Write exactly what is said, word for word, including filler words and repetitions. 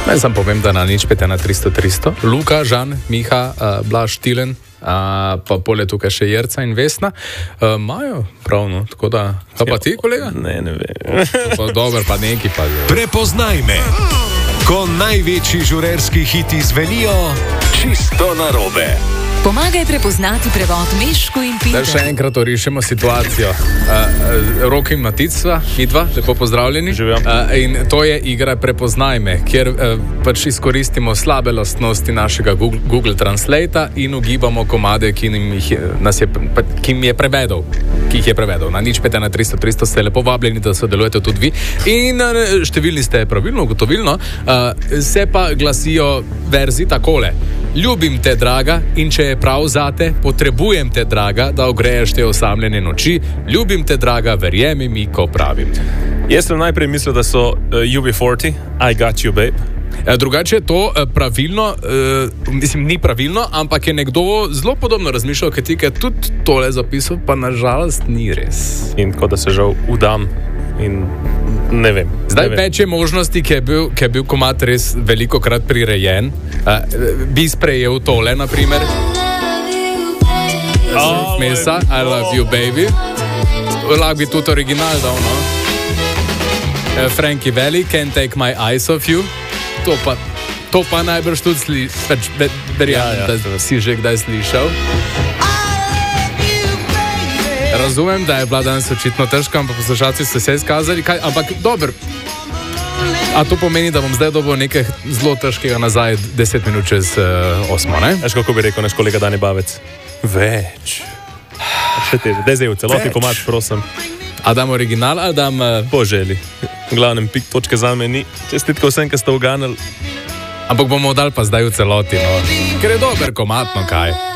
Naj sam povem, da na nič pet ena tristo tristo. Luka, Žan, Miha, uh, Blaž, Tilen, uh, pa pole tukaj še Jerca in Vesna. Imajo uh, pravno, tako da... Pa, pa ti, kolega? Ne, ne vem. Pa dober, pa neki pa... Prepoznaj me. Ko največji žurerski hiti zvenijo čisto narobe. Pomagaj prepoznati prevod Mešku in Peter. Da še enkrat orišemo situacijo. Uh, uh, Rok in Matica, midva, lepo pozdravljeni. Uh, in to je igra Prepoznaj me, kjer uh, pač izkoristimo slabe lastnosti našega Google, Google Translata in ugibamo komade, ki jih je, nas je, pa, ki jim je prevedel. Ki jih je prevedel. Na nič pet ena tristo tristo ste lepo vabljeni, da sodelujete tudi vi. In uh, številni ste pravilno, ugotovilno, uh, se pa glasijo verzi takole. Ljubim te, draga, in če je prav zate, potrebujem te, draga, da ogreješ te osamljene noči. Ljubim te, draga, verjemi mi, ko pravim. Jaz sem najprej mislil, da so uh, U B štirideset, I got you, babe. Drugače je to uh, pravilno, uh, mislim, ni pravilno, ampak je nekdo zelo podobno razmišljal, ker ti je tudi tole zapisal, pa nažalost ni res. In tako da se žal udam in ne vem. Zdaj ne vem. več je možnosti, ki je bil, ki je bil komad res veliko krat prirejen. Uh, bi sprejel tole, na primer. Oh, Mesa, I love you, baby. Lahko bi tudi original dal, no? Uh, Frankie Valli, Can't take my eyes off you. To pa, to pa najbrž tudi slišal, verjamem, ja, ja, da si že kdaj slišal. Razumem, da je bila danes očitno težka, ampak poslušalci so se izkazali, kaj, ampak dober. A to pomeni, da bom zdaj dobil nekaj zelo težkega nazaj deset minut čez uh, osmo, ne? Veš, kako bi rekel naš kolega Dani Bavec? Več. Še teže. Daj zdaj v celoti komad, prosim. A dam original, ali dam... Uh... Po želi. V glavnem, pik točke za me ni. Čestitko vsem, ki ste uganili. Ampak bomo dali pa zdaj v celoti, no. Ker je dober komad, no kaj.